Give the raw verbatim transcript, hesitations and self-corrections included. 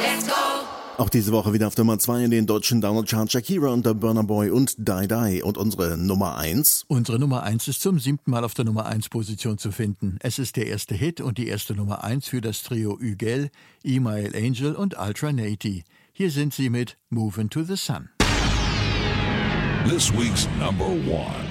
Auch diese Woche wieder auf Nummer zwei in den deutschen Download-Charts Shakira und der Burna Boy und Die Die. Und unsere Nummer eins? Unsere Nummer eins ist zum siebten Mal auf der Nummer eins Position zu finden. Es ist der erste Hit und die erste Nummer eins für das Trio Ügel, Email Angel und Ultra Nati. Hier sind sie mit Movin' to the Sun. This week's number one.